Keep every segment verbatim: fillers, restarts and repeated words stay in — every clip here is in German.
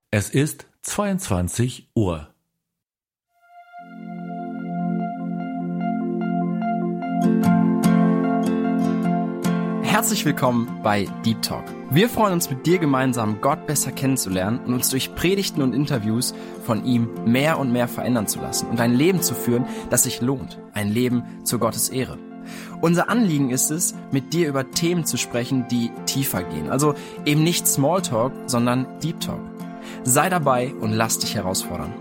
Es ist zweiundzwanzig Uhr. Herzlich willkommen bei Deep Talk. Wir freuen uns, mit dir gemeinsam Gott besser kennenzulernen und uns durch Predigten und Interviews von ihm mehr und mehr verändern zu lassen und ein Leben zu führen, das sich lohnt. Ein Leben zu Gottes Ehre. Unser Anliegen ist es, mit dir über Themen zu sprechen, die tiefer gehen. Also eben nicht Smalltalk, sondern Deep Talk. Sei dabei und lass dich herausfordern.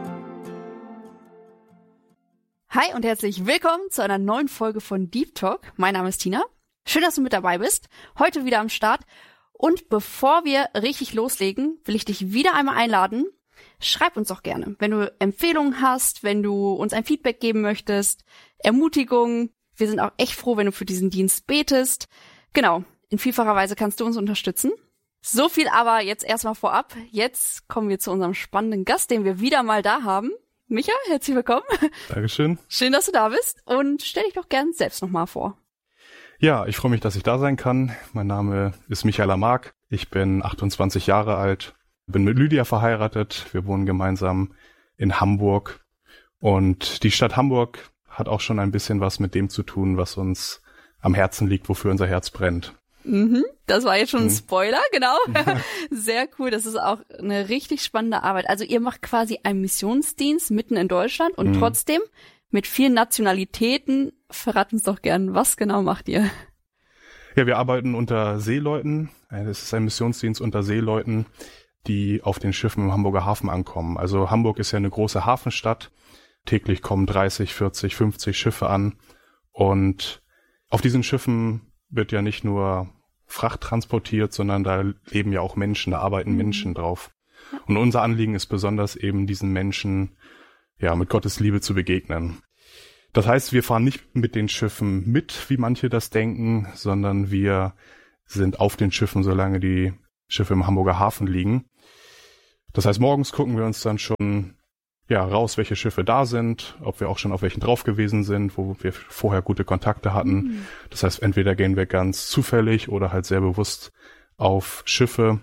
Hi und herzlich willkommen zu einer neuen Folge von Deep Talk. Mein Name ist Tina. Schön, dass du mit dabei bist. Heute wieder am Start. Und bevor wir richtig loslegen, will ich dich wieder einmal einladen. Schreib uns doch gerne, wenn du Empfehlungen hast, wenn du uns ein Feedback geben möchtest, Ermutigung. Wir sind auch echt froh, wenn du für diesen Dienst betest. Genau, in vielfacher Weise kannst du uns unterstützen. So viel aber jetzt erstmal vorab. Jetzt kommen wir zu unserem spannenden Gast, den wir wieder mal da haben. Micha, herzlich willkommen. Dankeschön. Schön, dass du da bist und stell dich doch gern selbst nochmal vor. Ja, ich freue mich, dass ich da sein kann. Mein Name ist Michael Lamarck. Ich bin achtundzwanzig Jahre alt, bin mit Lydia verheiratet. Wir wohnen gemeinsam in Hamburg. Und die Stadt Hamburg hat auch schon ein bisschen was mit dem zu tun, was uns am Herzen liegt, wofür unser Herz brennt. Mhm, das war jetzt schon ein Mhm. Spoiler, genau. Sehr cool, das ist auch eine richtig spannende Arbeit. Also ihr macht quasi einen Missionsdienst mitten in Deutschland und Mhm. trotzdem mit vielen Nationalitäten. Verrat uns doch gern, was genau macht ihr? Ja, wir arbeiten unter Seeleuten. Es ist ein Missionsdienst unter Seeleuten, die auf den Schiffen im Hamburger Hafen ankommen. Also Hamburg ist ja eine große Hafenstadt. Täglich kommen dreißig, vierzig, fünfzig Schiffe an. Und auf diesen Schiffen wird ja nicht nur Fracht transportiert, sondern da leben ja auch Menschen, da arbeiten Mhm. Menschen drauf. Und unser Anliegen ist besonders eben diesen Menschen ja mit Gottes Liebe zu begegnen. Das heißt, wir fahren nicht mit den Schiffen mit, wie manche das denken, sondern wir sind auf den Schiffen, solange die Schiffe im Hamburger Hafen liegen. Das heißt, morgens gucken wir uns dann schon ja raus, welche Schiffe da sind, ob wir auch schon auf welchen drauf gewesen sind, wo wir vorher gute Kontakte hatten. Mhm. Das heißt, entweder gehen wir ganz zufällig oder halt sehr bewusst auf Schiffe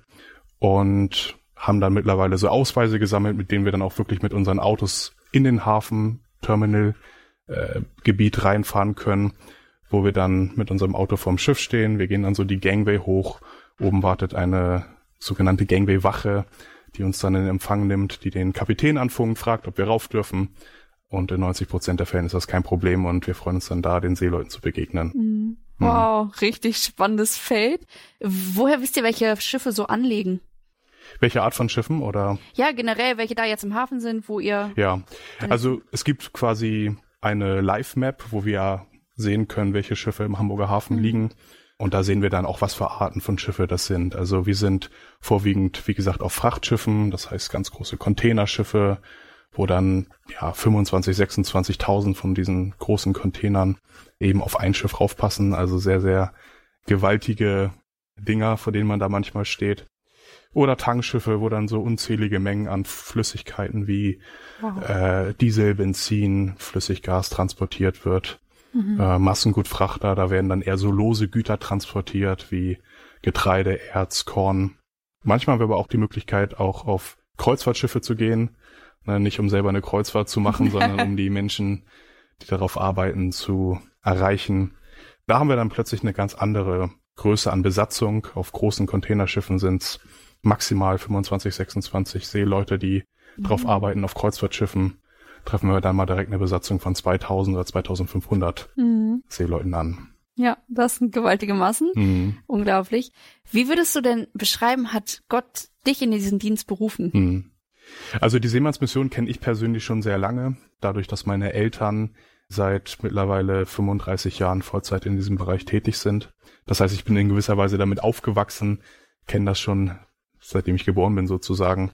und haben dann mittlerweile so Ausweise gesammelt, mit denen wir dann auch wirklich mit unseren Autos in den Hafen, Terminal, äh, Gebiet reinfahren können, wo wir dann mit unserem Auto vorm Schiff stehen. Wir gehen dann so die Gangway hoch. Oben wartet eine sogenannte Gangway-Wache, die uns dann in Empfang nimmt, die den Kapitän anfunkt, fragt, ob wir rauf dürfen. Und in neunzig Prozent der Fällen ist das kein Problem und wir freuen uns dann da, den Seeleuten zu begegnen. Mhm. Wow, richtig spannendes Feld. Woher wisst ihr, welche Schiffe so anlegen? Welche Art von Schiffen oder? Ja, generell, welche da jetzt im Hafen sind, wo ihr... Ja, also es gibt quasi eine Live-Map, wo wir sehen können, welche Schiffe im Hamburger Hafen Mhm. liegen. Und da sehen wir dann auch, was für Arten von Schiffe das sind. Also wir sind vorwiegend, wie gesagt, auf Frachtschiffen, das heißt ganz große Containerschiffe, wo dann ja fünfundzwanzig, sechsundzwanzigtausend von diesen großen Containern eben auf ein Schiff raufpassen. Also sehr, sehr gewaltige Dinger, vor denen man da manchmal steht. Oder Tankschiffe, wo dann so unzählige Mengen an Flüssigkeiten wie Wow. äh, Diesel, Benzin, Flüssiggas transportiert wird. Mhm. Äh, Massengutfrachter, da werden dann eher so lose Güter transportiert, wie Getreide, Erz, Korn. Manchmal haben wir aber auch die Möglichkeit, auch auf Kreuzfahrtschiffe zu gehen. Ne, nicht um selber eine Kreuzfahrt zu machen, sondern um die Menschen, die darauf arbeiten, zu erreichen. Da haben wir dann plötzlich eine ganz andere Größe an Besatzung. Auf großen Containerschiffen sind es maximal fünfundzwanzig, sechsundzwanzig Seeleute, die Mhm. drauf arbeiten. Auf Kreuzfahrtschiffen treffen wir dann mal direkt eine Besatzung von zweitausend oder zweitausendfünfhundert Mhm. Seeleuten an. Ja, das sind gewaltige Massen. Mhm. Unglaublich. Wie würdest du denn beschreiben, hat Gott dich in diesen Dienst berufen? Mhm. Also die Seemannsmission kenne ich persönlich schon sehr lange, dadurch, dass meine Eltern seit mittlerweile fünfunddreißig Jahren Vollzeit in diesem Bereich tätig sind. Das heißt, ich bin in gewisser Weise damit aufgewachsen, kenne das schon, seitdem ich geboren bin sozusagen.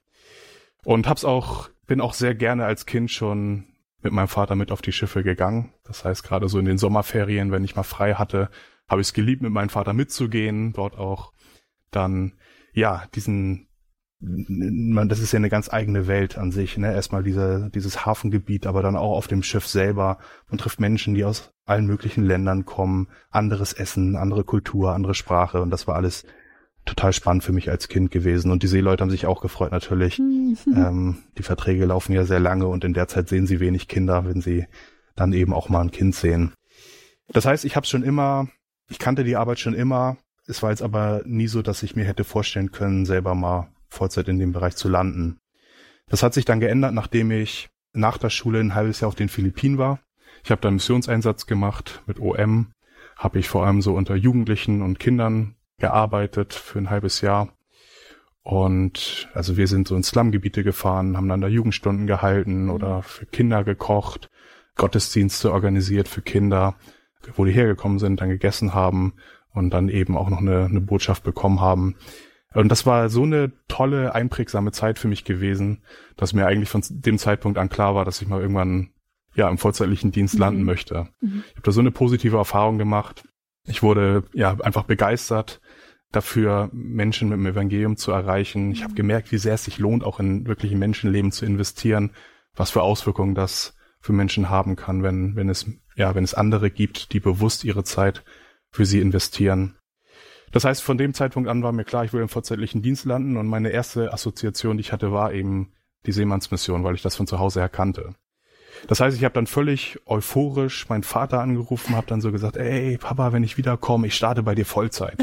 Und hab's auch, bin auch sehr gerne als Kind schon mit meinem Vater mit auf die Schiffe gegangen. Das heißt, gerade so in den Sommerferien, wenn ich mal frei hatte, habe ich es geliebt, mit meinem Vater mitzugehen, dort auch dann, ja, diesen, man, das ist ja eine ganz eigene Welt an sich, ne? Erstmal diese, dieses Hafengebiet, aber dann auch auf dem Schiff selber. Man trifft Menschen, die aus allen möglichen Ländern kommen, anderes Essen, andere Kultur, andere Sprache und das war alles total spannend für mich als Kind gewesen. Und die Seeleute haben sich auch gefreut natürlich. Mhm. Ähm, die Verträge laufen ja sehr lange und in der Zeit sehen sie wenig Kinder, wenn sie dann eben auch mal ein Kind sehen. Das heißt, ich habe schon immer, ich kannte die Arbeit schon immer. Es war jetzt aber nie so, dass ich mir hätte vorstellen können, selber mal Vollzeit in dem Bereich zu landen. Das hat sich dann geändert, nachdem ich nach der Schule ein halbes Jahr auf den Philippinen war. Ich habe da einen Missionseinsatz gemacht mit O M, habe ich vor allem so unter Jugendlichen und Kindern gearbeitet für ein halbes Jahr. Und also wir sind so in Slumgebiete gefahren, haben dann da Jugendstunden gehalten oder für Kinder gekocht, Gottesdienste organisiert für Kinder, wo die hergekommen sind, dann gegessen haben und dann eben auch noch eine, eine Botschaft bekommen haben. Und das war so eine tolle, einprägsame Zeit für mich gewesen, dass mir eigentlich von dem Zeitpunkt an klar war, dass ich mal irgendwann ja im vollzeitlichen Dienst mhm. landen möchte. Mhm. Ich habe da so eine positive Erfahrung gemacht. Ich wurde ja einfach begeistert dafür, Menschen mit dem Evangelium zu erreichen. Ich habe gemerkt, wie sehr es sich lohnt, auch in wirkliche Menschenleben zu investieren, was für Auswirkungen das für Menschen haben kann, wenn wenn es ja wenn es andere gibt, die bewusst ihre Zeit für sie investieren. Das heißt, von dem Zeitpunkt an war mir klar, ich will im vollzeitlichen Dienst landen und meine erste Assoziation, die ich hatte, war eben die Seemannsmission, weil ich das von zu Hause her kannte. Das heißt, ich habe dann völlig euphorisch meinen Vater angerufen, habe dann so gesagt, ey Papa, wenn ich wiederkomme, ich starte bei dir Vollzeit.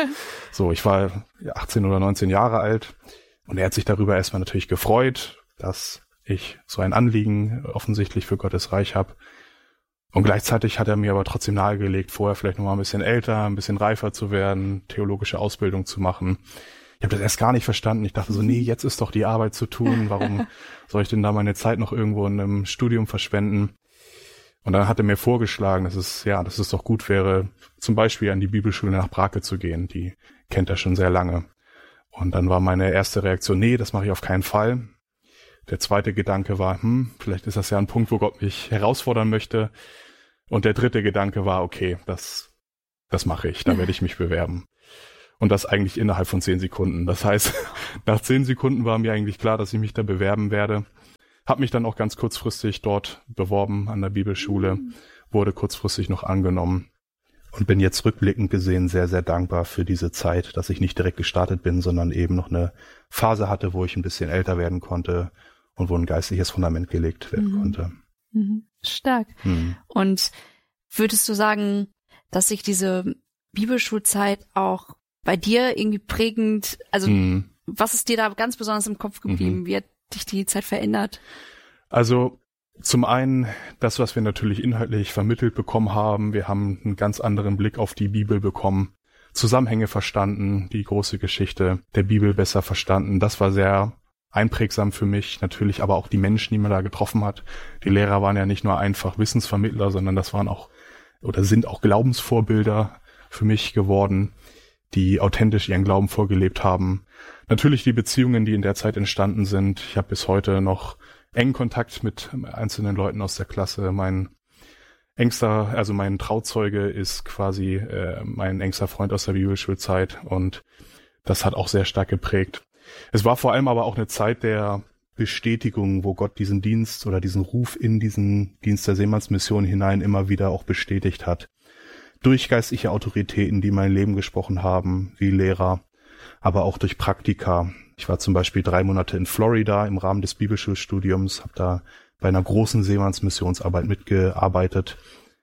So, ich war achtzehn oder neunzehn Jahre alt und er hat sich darüber erstmal natürlich gefreut, dass ich so ein Anliegen offensichtlich für Gottes Reich habe. Und gleichzeitig hat er mir aber trotzdem nahegelegt, vorher vielleicht noch mal ein bisschen älter, ein bisschen reifer zu werden, theologische Ausbildung zu machen. Ich habe das erst gar nicht verstanden. Ich dachte so, nee, jetzt ist doch die Arbeit zu tun. Warum soll ich denn da meine Zeit noch irgendwo in einem Studium verschwenden? Und dann hat er mir vorgeschlagen, dass es, ja, dass es doch gut wäre, zum Beispiel an die Bibelschule nach Brake zu gehen. Die kennt er schon sehr lange. Und dann war meine erste Reaktion, nee, das mache ich auf keinen Fall. Der zweite Gedanke war, hm, vielleicht ist das ja ein Punkt, wo Gott mich herausfordern möchte. Und der dritte Gedanke war, okay, das, das mache ich, da werde ich mich bewerben. Und das eigentlich innerhalb von zehn Sekunden. Das heißt, nach zehn Sekunden war mir eigentlich klar, dass ich mich da bewerben werde. Hab mich dann auch ganz kurzfristig dort beworben an der Bibelschule, wurde kurzfristig noch angenommen und bin jetzt rückblickend gesehen sehr, sehr dankbar für diese Zeit, dass ich nicht direkt gestartet bin, sondern eben noch eine Phase hatte, wo ich ein bisschen älter werden konnte und wo ein geistliches Fundament gelegt werden mhm. konnte. Mhm. Stark. Mhm. Und würdest du sagen, dass sich diese Bibelschulzeit auch bei dir irgendwie prägend, also mhm. was ist dir da ganz besonders im Kopf geblieben? Mhm. Wie hat dich die Zeit verändert? Also zum einen das, was wir natürlich inhaltlich vermittelt bekommen haben. Wir haben einen ganz anderen Blick auf die Bibel bekommen, Zusammenhänge verstanden, die große Geschichte der Bibel besser verstanden. Das war sehr einprägsam für mich, natürlich aber auch die Menschen, die man da getroffen hat. Die Lehrer waren ja nicht nur einfach Wissensvermittler, sondern das waren auch oder sind auch Glaubensvorbilder für mich geworden, die authentisch ihren Glauben vorgelebt haben. Natürlich die Beziehungen, die in der Zeit entstanden sind. Ich habe bis heute noch engen Kontakt mit einzelnen Leuten aus der Klasse. Mein engster, also mein Trauzeuge ist quasi äh, mein engster Freund aus der Bibelschulzeit und das hat auch sehr stark geprägt. Es war vor allem aber auch eine Zeit der Bestätigung, wo Gott diesen Dienst oder diesen Ruf in diesen Dienst der Seemannsmission hinein immer wieder auch bestätigt hat. Durch geistliche Autoritäten, die mein Leben gesprochen haben, wie Lehrer, aber auch durch Praktika. Ich war zum Beispiel drei Monate in Florida im Rahmen des Bibelschulstudiums, habe da bei einer großen Seemannsmissionsarbeit mitgearbeitet.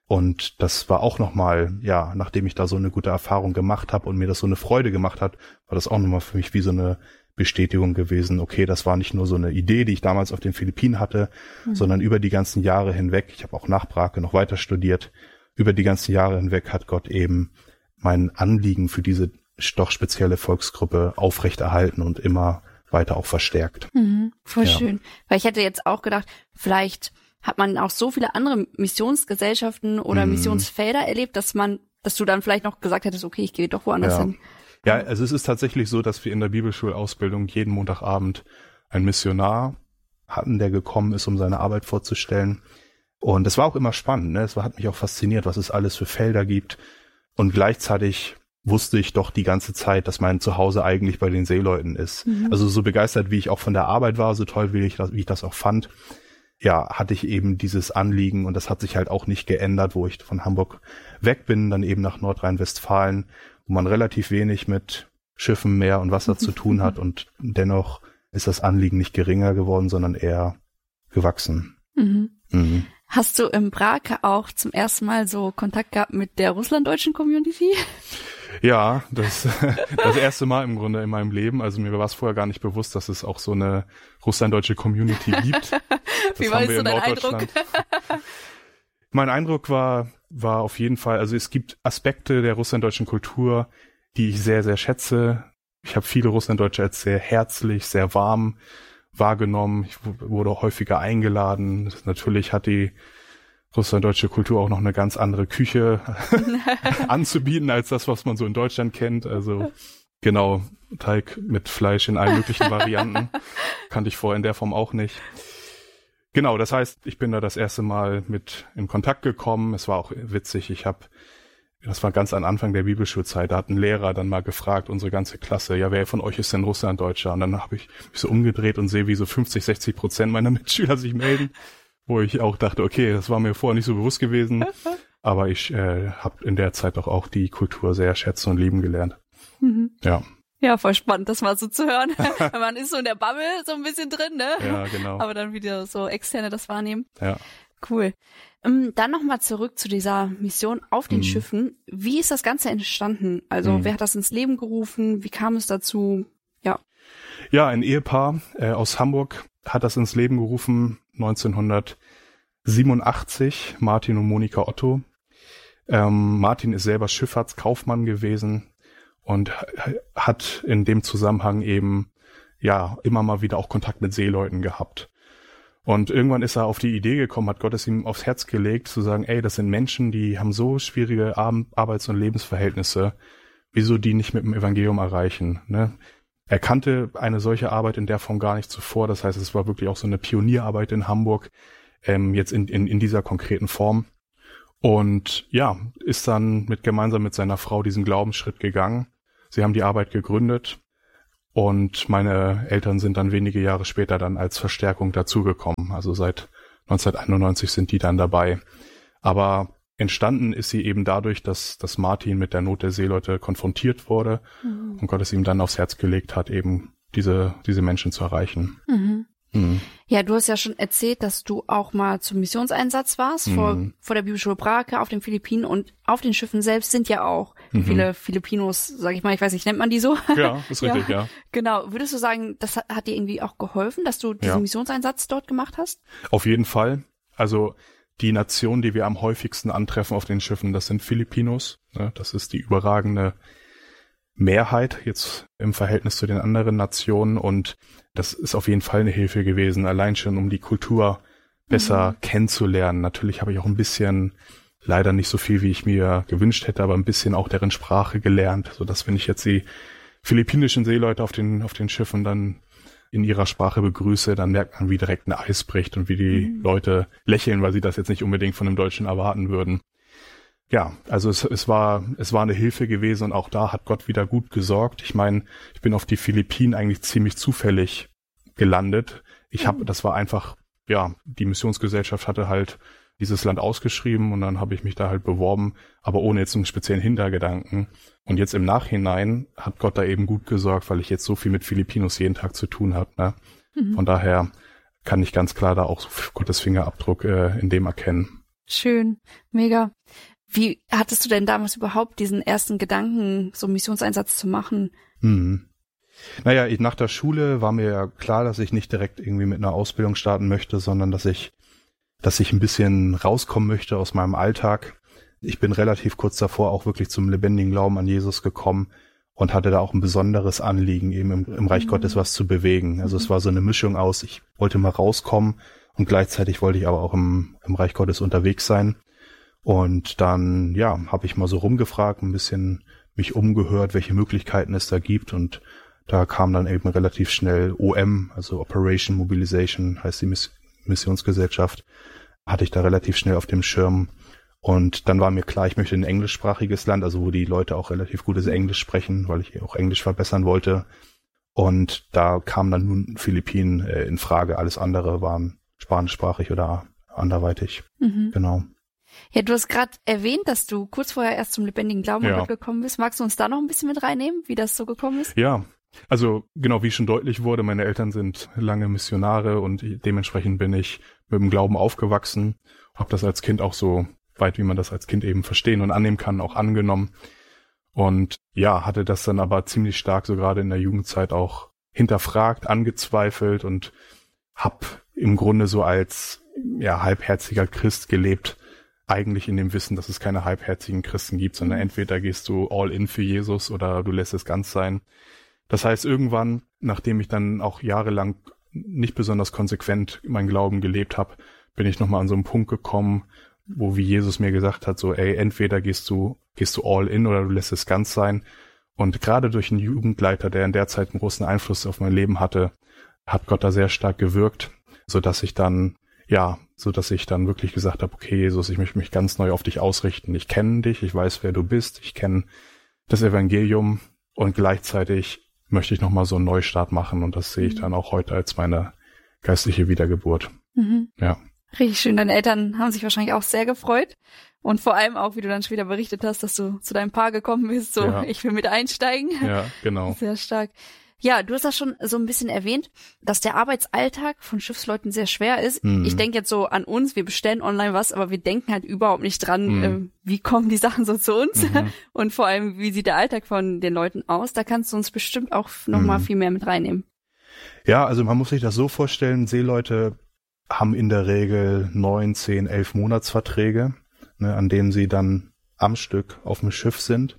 Und das war auch nochmal, ja, nachdem ich da so eine gute Erfahrung gemacht habe und mir das so eine Freude gemacht hat, war das auch nochmal für mich wie so eine Bestätigung gewesen. Okay, das war nicht nur so eine Idee, die ich damals auf den Philippinen hatte, mhm. sondern über die ganzen Jahre hinweg, ich habe auch nach Brake noch weiter studiert, über die ganzen Jahre hinweg hat Gott eben mein Anliegen für diese doch spezielle Volksgruppe aufrechterhalten und immer weiter auch verstärkt. Mhm, voll ja. schön. Weil ich hätte jetzt auch gedacht, vielleicht hat man auch so viele andere Missionsgesellschaften oder mhm. Missionsfelder erlebt, dass man, dass du dann vielleicht noch gesagt hättest, okay, ich gehe doch woanders ja. hin. Ja, also es ist tatsächlich so, dass wir in der Bibelschulausbildung jeden Montagabend einen Missionar hatten, der gekommen ist, um seine Arbeit vorzustellen. Und es war auch immer spannend, ne? Es hat mich auch fasziniert, was es alles für Felder gibt. Und gleichzeitig wusste ich doch die ganze Zeit, dass mein Zuhause eigentlich bei den Seeleuten ist. Mhm. Also so begeistert, wie ich auch von der Arbeit war, so toll, wie ich das, wie ich das auch fand, ja, hatte ich eben dieses Anliegen und das hat sich halt auch nicht geändert, wo ich von Hamburg weg bin, dann eben nach Nordrhein-Westfalen, wo man relativ wenig mit Schiffen, Meer und Wasser zu tun hat und dennoch ist das Anliegen nicht geringer geworden, sondern eher gewachsen. Mhm. Mhm. Hast du im Prag auch zum ersten Mal so Kontakt gehabt mit der russlanddeutschen Community? Ja, das das erste Mal im Grunde in meinem Leben. Also mir war es vorher gar nicht bewusst, dass es auch so eine russlanddeutsche Community gibt. Das Wie war so dein Eindruck? Mein Eindruck war war auf jeden Fall, also es gibt Aspekte der russlanddeutschen Kultur, die ich sehr, sehr schätze. Ich habe viele Russlanddeutsche als sehr herzlich, sehr warm wahrgenommen. Ich wurde häufiger eingeladen. Natürlich hat die russlanddeutsche Kultur auch noch eine ganz andere Küche anzubieten als das, was man so in Deutschland kennt. Also genau, Teig mit Fleisch in allen möglichen Varianten. Kannte ich vorher in der Form auch nicht. Genau, das heißt, ich bin da das erste Mal mit in Kontakt gekommen. Es war auch witzig. Ich habe, das war ganz am Anfang der Bibelschulzeit, da hat ein Lehrer dann mal gefragt, unsere ganze Klasse, ja, wer von euch ist denn Russlanddeutscher? Und dann habe ich mich so umgedreht und sehe, wie so fünfzig, sechzig Prozent meiner Mitschüler sich melden, wo ich auch dachte, okay, das war mir vorher nicht so bewusst gewesen, aber ich äh, habe in der Zeit doch auch die Kultur sehr schätzen und lieben gelernt. Mhm. Ja. Ja, voll spannend, das mal so zu hören. Man ist so in der Bubble so ein bisschen drin, ne? Ja, genau. Aber dann wieder so Externe das wahrnehmen. Ja. Cool. Um, dann nochmal zurück zu dieser Mission auf den mhm. Schiffen. Wie ist das Ganze entstanden? Also mhm. wer hat das ins Leben gerufen? Wie kam es dazu? Ja. Ja, ein Ehepaar äh, aus Hamburg hat das ins Leben gerufen, neunzehnhundertsiebenundachtzig, Martin und Monika Otto. Ähm, Martin ist selber Schifffahrtskaufmann gewesen und hat in dem Zusammenhang eben ja immer mal wieder auch Kontakt mit Seeleuten gehabt. Und irgendwann ist er auf die Idee gekommen, hat Gott es ihm aufs Herz gelegt, zu sagen, ey, das sind Menschen, die haben so schwierige Arbeits- und Lebensverhältnisse, wieso die nicht mit dem Evangelium erreichen, ne? Er kannte eine solche Arbeit in der Form gar nicht zuvor, das heißt, es war wirklich auch so eine Pionierarbeit in Hamburg, ähm, jetzt in, in, in dieser konkreten Form. Und ja, ist dann mit gemeinsam mit seiner Frau diesen Glaubensschritt gegangen. Sie haben die Arbeit gegründet und meine Eltern sind dann wenige Jahre später dann als Verstärkung dazugekommen. Also seit neunzehnhunderteinundneunzig sind die dann dabei. Aber entstanden ist sie eben dadurch, dass, dass Martin mit der Not der Seeleute konfrontiert wurde mhm. und Gott es ihm dann aufs Herz gelegt hat, eben diese, diese Menschen zu erreichen. Mhm. Mhm. Ja, du hast ja schon erzählt, dass du auch mal zum Missionseinsatz warst, mhm. vor, vor der Bibelschule Prag auf den Philippinen, und auf den Schiffen selbst sind ja auch mhm. viele Filipinos, sag ich mal, ich weiß nicht, nennt man die so? Ja, ist richtig, ja. ja. Genau. Würdest du sagen, das hat, hat dir irgendwie auch geholfen, dass du diesen ja. Missionseinsatz dort gemacht hast? Auf jeden Fall. Also die Nation, die wir am häufigsten antreffen auf den Schiffen, das sind Filipinos. Das ist die überragende Mehrheit jetzt im Verhältnis zu den anderen Nationen, und das ist auf jeden Fall eine Hilfe gewesen, allein schon um die Kultur besser mhm. kennenzulernen. Natürlich habe ich auch ein bisschen, leider nicht so viel, wie ich mir gewünscht hätte, aber ein bisschen auch deren Sprache gelernt, sodass, wenn ich jetzt die philippinischen Seeleute auf den auf den Schiffen dann in ihrer Sprache begrüße, dann merkt man, wie direkt ein Eis bricht und wie die mhm. Leute lächeln, weil sie das jetzt nicht unbedingt von einem Deutschen erwarten würden. Ja, also es, es war es war eine Hilfe gewesen, und auch da hat Gott wieder gut gesorgt. Ich meine, ich bin auf die Philippinen eigentlich ziemlich zufällig gelandet. Ich habe, das war einfach, ja, die Missionsgesellschaft hatte halt dieses Land ausgeschrieben, und dann habe ich mich da halt beworben, aber ohne jetzt einen speziellen Hintergedanken. Und jetzt im Nachhinein hat Gott da eben gut gesorgt, weil ich jetzt so viel mit Filipinos jeden Tag zu tun habe. Ne? Mhm. Von daher kann ich ganz klar da auch Gottes Fingerabdruck äh, in dem erkennen. Schön, mega. Wie hattest du denn damals überhaupt diesen ersten Gedanken, so einen Missionseinsatz zu machen? Hm. Naja, ich, nach der Schule war mir ja klar, dass ich nicht direkt irgendwie mit einer Ausbildung starten möchte, sondern dass ich, dass ich ein bisschen rauskommen möchte aus meinem Alltag. Ich bin relativ kurz davor auch wirklich zum lebendigen Glauben an Jesus gekommen und hatte da auch ein besonderes Anliegen, eben im, im Reich mhm. Gottes was zu bewegen. Also mhm. es war so eine Mischung aus, ich wollte mal rauskommen und gleichzeitig wollte ich aber auch im, im Reich Gottes unterwegs sein. Und dann, ja, habe ich mal so rumgefragt, ein bisschen mich umgehört, welche Möglichkeiten es da gibt, und da kam dann eben relativ schnell O M, also Operation Mobilization, heißt die Miss- Missionsgesellschaft, hatte ich da relativ schnell auf dem Schirm, und dann war mir klar, ich möchte ein englischsprachiges Land, also wo die Leute auch relativ gutes Englisch sprechen, weil ich auch Englisch verbessern wollte, und da kam dann nun Philippinen äh, in Frage, alles andere waren spanischsprachig oder anderweitig, mhm. genau. Ja, du hast gerade erwähnt, dass du kurz vorher erst zum lebendigen Glauben Ja. an Gott gekommen bist. Magst du uns da noch ein bisschen mit reinnehmen, wie das so gekommen ist? Ja, also genau, wie schon deutlich wurde, meine Eltern sind lange Missionare und dementsprechend bin ich mit dem Glauben aufgewachsen. Habe das als Kind auch so weit, wie man das als Kind eben verstehen und annehmen kann, auch angenommen. Und ja, hatte das dann aber ziemlich stark so gerade in der Jugendzeit auch hinterfragt, angezweifelt und hab im Grunde so als ja halbherziger Christ gelebt, eigentlich in dem Wissen, dass es keine halbherzigen Christen gibt, sondern entweder gehst du all in für Jesus oder du lässt es ganz sein. Das heißt, irgendwann, nachdem ich dann auch jahrelang nicht besonders konsequent meinen Glauben gelebt habe, bin ich nochmal an so einen Punkt gekommen, wo wie Jesus mir gesagt hat, so ey, entweder gehst du gehst du all in oder du lässt es ganz sein. Und gerade durch einen Jugendleiter, der in der Zeit einen großen Einfluss auf mein Leben hatte, hat Gott da sehr stark gewirkt, so dass ich dann ja, so dass ich dann wirklich gesagt habe, okay, Jesus, ich möchte mich ganz neu auf dich ausrichten. Ich kenne dich, ich weiß, wer du bist, ich kenne das Evangelium und gleichzeitig möchte ich nochmal so einen Neustart machen und das sehe ich dann auch heute als meine geistliche Wiedergeburt. Mhm. Ja. Richtig schön. Deine Eltern haben sich wahrscheinlich auch sehr gefreut. Und vor allem auch, wie du dann später berichtet hast, dass du zu deinem Paar gekommen bist, so, Ja. ich will mit einsteigen. Ja, genau. Sehr stark. Ja, du hast das schon so ein bisschen erwähnt, dass der Arbeitsalltag von Schiffsleuten sehr schwer ist. Mhm. Ich denke jetzt so an uns, wir bestellen online was, aber wir denken halt überhaupt nicht dran, Mhm. äh, wie kommen die Sachen so zu uns Mhm. und vor allem, wie sieht der Alltag von den Leuten aus. Da kannst du uns bestimmt auch noch mal Mhm. viel mehr mit reinnehmen. Ja, also man muss sich das so vorstellen, Seeleute haben in der Regel neun, zehn, elf Monatsverträge, ne, an denen sie dann am Stück auf dem Schiff sind.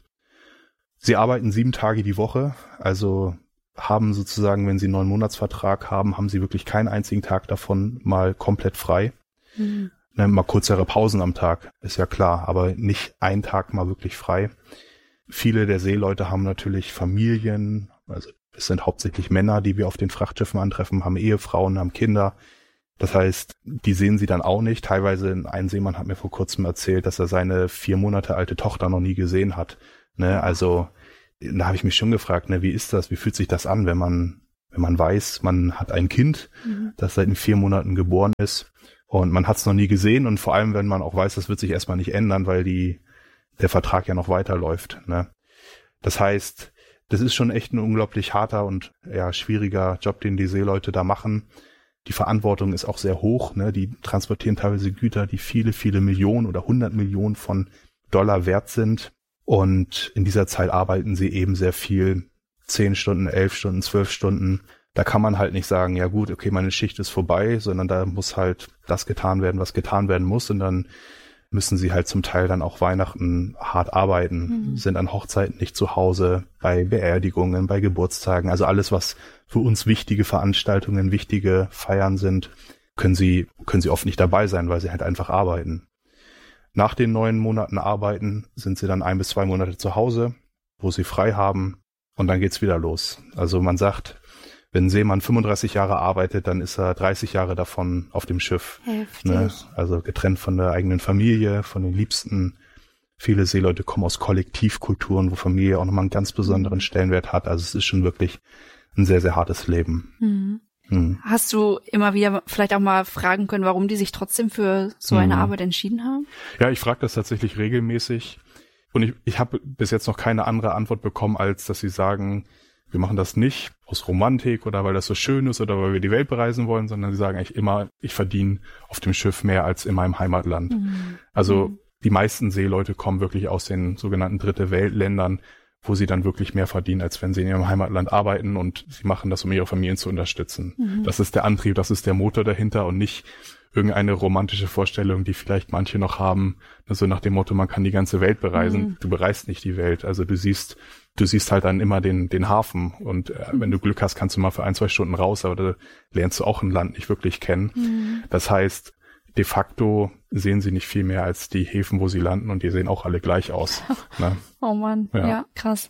Sie arbeiten sieben Tage die Woche, also haben sozusagen, wenn sie einen neun Monatsvertrag haben, haben sie wirklich keinen einzigen Tag davon mal komplett frei. Mhm. Ne, mal kürzere Pausen am Tag, ist ja klar, aber nicht einen Tag mal wirklich frei. Viele der Seeleute haben natürlich Familien, also es sind hauptsächlich Männer, die wir auf den Frachtschiffen antreffen, haben Ehefrauen, haben Kinder. Das heißt, die sehen sie dann auch nicht. Teilweise ein Seemann hat mir vor kurzem erzählt, dass er seine vier Monate alte Tochter noch nie gesehen hat. Ne, also da habe ich mich schon gefragt, ne, wie ist das, wie fühlt sich das an, wenn man wenn man weiß, man hat ein Kind, Mhm. das seit vier Monaten geboren ist und man hat es noch nie gesehen und vor allem, wenn man auch weiß, das wird sich erstmal nicht ändern, weil die der Vertrag ja noch weiterläuft. Ne? Das heißt, das ist schon echt ein unglaublich harter und ja schwieriger Job, den die Seeleute da machen. Die Verantwortung ist auch sehr hoch. Ne? Die transportieren teilweise Güter, die viele, viele Millionen oder hundert Millionen von Dollar wert sind. Und in dieser Zeit arbeiten sie eben sehr viel, zehn Stunden, elf Stunden, zwölf Stunden. Da kann man halt nicht sagen, ja gut, okay, meine Schicht ist vorbei, sondern da muss halt das getan werden, was getan werden muss. Und dann müssen sie halt zum Teil dann auch Weihnachten hart arbeiten, Mhm. sind an Hochzeiten nicht zu Hause, bei Beerdigungen, bei Geburtstagen. Also alles, was für uns wichtige Veranstaltungen, wichtige Feiern sind, können sie, können sie oft nicht dabei sein, weil sie halt einfach arbeiten. Nach den neun Monaten Arbeiten sind sie dann ein bis zwei Monate zu Hause, wo sie frei haben und dann geht's wieder los. Also man sagt, wenn ein Seemann fünfunddreißig Jahre arbeitet, dann ist er dreißig Jahre davon auf dem Schiff. Heftig. Ne? Also getrennt von der eigenen Familie, von den Liebsten. Viele Seeleute kommen aus Kollektivkulturen, wo Familie auch nochmal einen ganz besonderen Stellenwert hat. Also es ist schon wirklich ein sehr, sehr hartes Leben. Mhm. Hm. Hast du immer wieder vielleicht auch mal fragen können, warum die sich trotzdem für so eine Mhm. Arbeit entschieden haben? Ja, ich frage das tatsächlich regelmäßig. Und ich, ich habe bis jetzt noch keine andere Antwort bekommen, als dass sie sagen, wir machen das nicht aus Romantik oder weil das so schön ist oder weil wir die Welt bereisen wollen, sondern sie sagen eigentlich immer, ich verdiene auf dem Schiff mehr als in meinem Heimatland. Mhm. Also Mhm. die meisten Seeleute kommen wirklich aus den sogenannten Dritte Weltländern, wo sie dann wirklich mehr verdienen, als wenn sie in ihrem Heimatland arbeiten und sie machen das, um ihre Familien zu unterstützen. Mhm. Das ist der Antrieb, das ist der Motor dahinter und nicht irgendeine romantische Vorstellung, die vielleicht manche noch haben, so nach dem Motto, man kann die ganze Welt bereisen. Mhm. Du bereist nicht die Welt. Also du siehst, du siehst halt dann immer den, den Hafen und äh, wenn du Glück hast, kannst du mal für ein, zwei Stunden raus, aber da lernst du auch ein Land nicht wirklich kennen. Mhm. Das heißt, de facto sehen sie nicht viel mehr als die Häfen, wo sie landen und die sehen auch alle gleich aus. Ne? Oh Mann, ja. Ja. krass.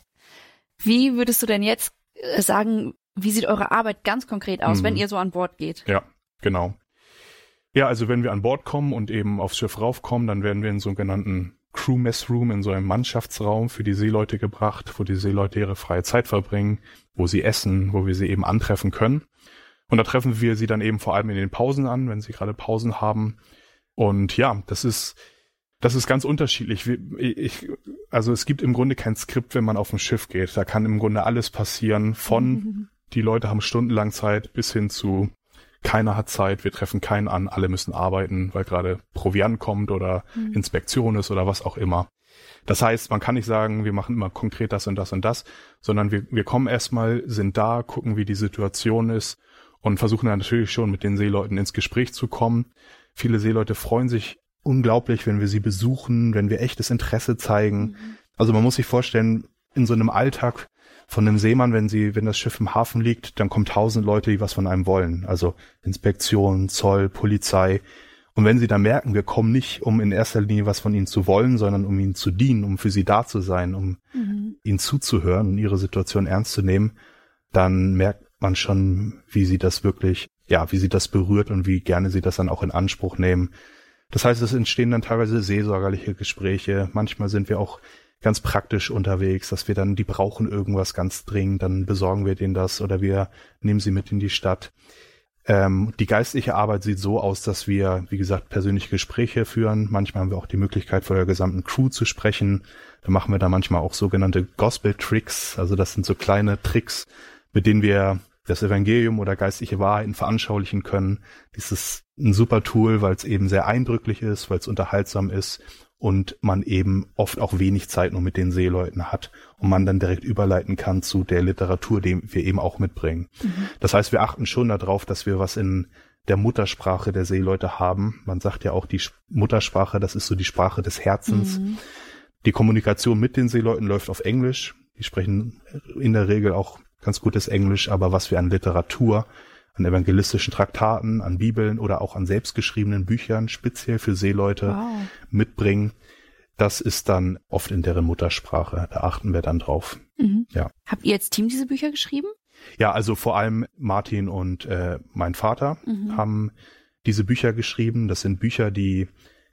Wie würdest du denn jetzt äh, sagen, wie sieht eure Arbeit ganz konkret aus, Mhm. wenn ihr so an Bord geht? Ja, genau. Ja, also wenn wir an Bord kommen und eben aufs Schiff raufkommen, dann werden wir in so einen sogenannten Crew Mess Room, in so einem Mannschaftsraum für die Seeleute gebracht, wo die Seeleute ihre freie Zeit verbringen, wo sie essen, wo wir sie eben antreffen können. Und da treffen wir sie dann eben vor allem in den Pausen an, wenn sie gerade Pausen haben. Und ja, das ist, Das ist ganz unterschiedlich. Ich, also es gibt im Grunde kein Skript, wenn man auf ein Schiff geht. Da kann im Grunde alles passieren, von mhm. die Leute haben stundenlang Zeit bis hin zu keiner hat Zeit, wir treffen keinen an, alle müssen arbeiten, weil gerade Proviant kommt oder mhm. Inspektion ist oder was auch immer. Das heißt, man kann nicht sagen, wir machen immer konkret das und das und das, sondern wir, wir kommen erstmal, sind da, gucken, wie die Situation ist und versuchen dann natürlich schon mit den Seeleuten ins Gespräch zu kommen. Viele Seeleute freuen sich unglaublich, wenn wir sie besuchen, wenn wir echtes Interesse zeigen. Mhm. Also man muss sich vorstellen, in so einem Alltag von einem Seemann, wenn sie, wenn das Schiff im Hafen liegt, dann kommen tausend Leute, die was von einem wollen. Also Inspektion, Zoll, Polizei. Und wenn sie dann merken, wir kommen nicht, um in erster Linie was von ihnen zu wollen, sondern um ihnen zu dienen, um für sie da zu sein, um mhm. ihnen zuzuhören und ihre Situation ernst zu nehmen, dann merkt man schon, wie sie das wirklich, ja, wie sie das berührt und wie gerne sie das dann auch in Anspruch nehmen. Das heißt, es entstehen dann teilweise seelsorgerliche Gespräche. Manchmal sind wir auch ganz praktisch unterwegs, dass wir dann, die brauchen irgendwas ganz dringend, dann besorgen wir denen das oder wir nehmen sie mit in die Stadt. Ähm, die geistliche Arbeit sieht so aus, dass wir, wie gesagt, persönliche Gespräche führen. Manchmal haben wir auch die Möglichkeit, vor der gesamten Crew zu sprechen. Da machen wir dann manchmal auch sogenannte Gospel-Tricks. Also das sind so kleine Tricks, mit denen wir das Evangelium oder geistliche Wahrheiten veranschaulichen können. Dies ist ein super Tool, weil es eben sehr eindrücklich ist, weil es unterhaltsam ist und man eben oft auch wenig Zeit nur mit den Seeleuten hat und man dann direkt überleiten kann zu der Literatur, die wir eben auch mitbringen. Mhm. Das heißt, wir achten schon darauf, dass wir was in der Muttersprache der Seeleute haben. Man sagt ja auch, die Muttersprache, das ist so die Sprache des Herzens. Mhm. Die Kommunikation mit den Seeleuten läuft auf Englisch. Die sprechen in der Regel auch ganz gutes Englisch, aber was wir an Literatur, an evangelistischen Traktaten, an Bibeln oder auch an selbstgeschriebenen Büchern speziell für Seeleute wow. mitbringen, das ist dann oft in deren Muttersprache. Da achten wir dann drauf. Mhm. Ja. Habt ihr als Team diese Bücher geschrieben? Ja, also vor allem Martin und äh, mein Vater mhm. haben diese Bücher geschrieben. Das sind Bücher, die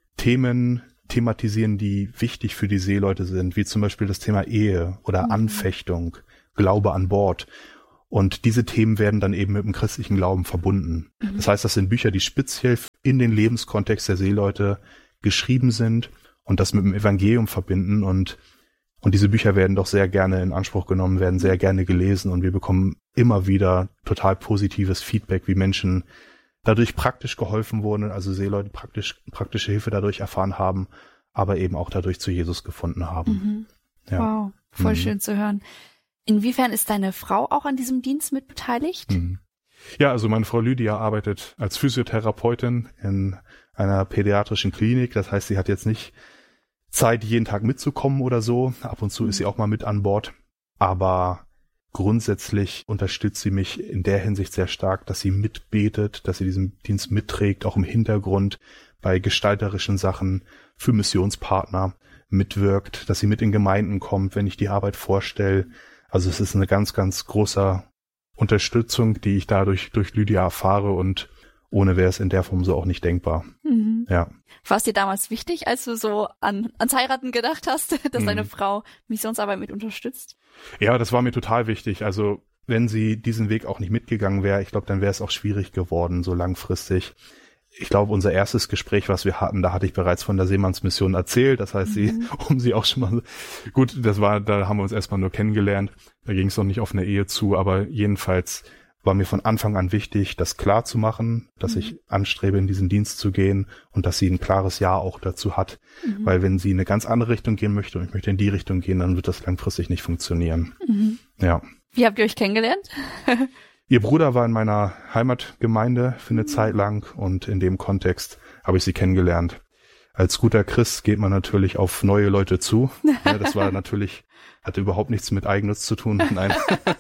Themen thematisieren, die wichtig für die Seeleute sind, wie zum Beispiel das Thema Ehe oder mhm. Anfechtung, Glaube an Bord. Und diese Themen werden dann eben mit dem christlichen Glauben verbunden. Mhm. Das heißt, das sind Bücher, die speziell in den Lebenskontext der Seeleute geschrieben sind und das mit dem Evangelium verbinden. Und, und diese Bücher werden doch sehr gerne in Anspruch genommen, werden sehr gerne gelesen und wir bekommen immer wieder total positives Feedback, wie Menschen dadurch praktisch geholfen wurden, also Seeleute praktisch, praktische Hilfe dadurch erfahren haben, aber eben auch dadurch zu Jesus gefunden haben. Mhm. Ja. Wow, voll mhm. schön zu hören. Inwiefern ist deine Frau auch an diesem Dienst mit beteiligt? Mhm. Ja, also meine Frau Lydia arbeitet als Physiotherapeutin in einer pädiatrischen Klinik. Das heißt, sie hat jetzt nicht Zeit, jeden Tag mitzukommen oder so. Ab und zu mhm. ist sie auch mal mit an Bord. Aber grundsätzlich unterstützt sie mich in der Hinsicht sehr stark, dass sie mitbetet, dass sie diesen Dienst mitträgt, auch im Hintergrund bei gestalterischen Sachen für Missionspartner mitwirkt, dass sie mit in Gemeinden kommt, wenn ich die Arbeit vorstelle. Also es ist eine ganz, ganz große Unterstützung, die ich dadurch durch Lydia erfahre und ohne wäre es in der Form so auch nicht denkbar. Mhm. Ja. War es dir damals wichtig, als du so an ans Heiraten gedacht hast, dass mhm. deine Frau Missionsarbeit mit unterstützt? Ja, das war mir total wichtig. Also wenn sie diesen Weg auch nicht mitgegangen wäre, ich glaube, dann wäre es auch schwierig geworden, so langfristig. Ich glaube, unser erstes Gespräch, was wir hatten, da hatte ich bereits von der Seemannsmission erzählt. Das heißt, mhm. sie, um sie auch schon mal, gut, das war, da haben wir uns erstmal nur kennengelernt. Da ging es noch nicht auf eine Ehe zu, aber jedenfalls war mir von Anfang an wichtig, das klar zu machen, dass mhm. ich anstrebe, in diesen Dienst zu gehen und dass sie ein klares Ja auch dazu hat. Mhm. Weil wenn sie in eine ganz andere Richtung gehen möchte und ich möchte in die Richtung gehen, dann wird das langfristig nicht funktionieren. Mhm. Ja. Wie habt ihr euch kennengelernt? Ihr Bruder war in meiner Heimatgemeinde für eine mhm. Zeit lang und in dem Kontext habe ich sie kennengelernt. Als guter Christ geht man natürlich auf neue Leute zu. Ja, das war natürlich, hatte überhaupt nichts mit Eigennutz zu tun. Nein.